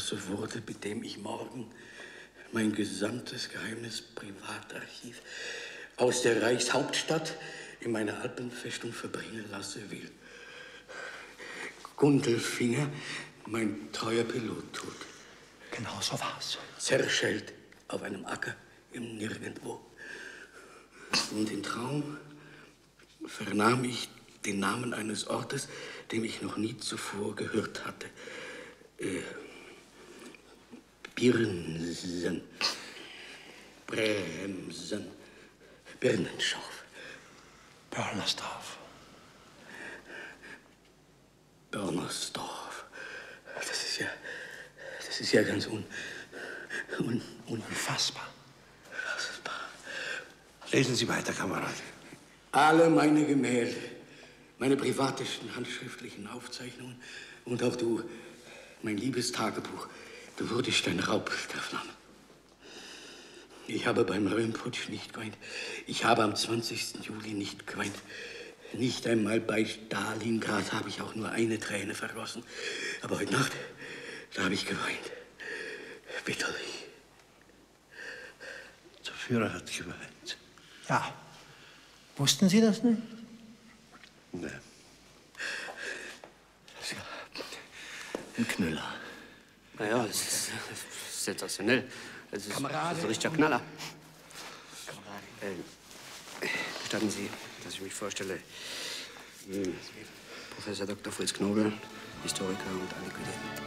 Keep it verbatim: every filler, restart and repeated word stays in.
Genosse wurde, mit dem ich morgen mein gesamtes geheimes Privatarchiv aus der Reichshauptstadt in meiner Alpenfestung verbringen lassen will. Gundelfinger, mein treuer Pilot, tot. Genau so war's. Zerschellt auf einem Acker im Nirgendwo. Und im Traum vernahm ich den Namen eines Ortes, den ich noch nie zuvor gehört hatte. Äh, Birnsen. Bremsen. Birnenschauf. Börnersdorf. Börnersdorf. Das ist ja, das ist ja ganz un, un, un unfassbar. Unfassbar. Lesen Sie weiter, Kamerad. Alle meine Gemälde, meine privatesten handschriftlichen Aufzeichnungen und auch du, mein liebes Tagebuch, du wurdest ein Raubstrafname. Ich habe beim Röhmputsch nicht geweint. Ich habe am zwanzigsten Juli nicht geweint. Nicht einmal bei Stalingrad habe ich auch nur eine Träne vergossen. Aber heute Nacht, da habe ich geweint. Bitterlich. Der Führer hat geweint. Ja. Wussten Sie das nicht? Nein. Ein Knüller. Naja, das ist, das ist sensationell. Das ist, Kamerade. das ist ein richtiger Knaller. Äh, gestatten Sie, dass ich mich vorstelle. Hm. Professor Doktor Fritz Knobel, Historiker und Antiquariat.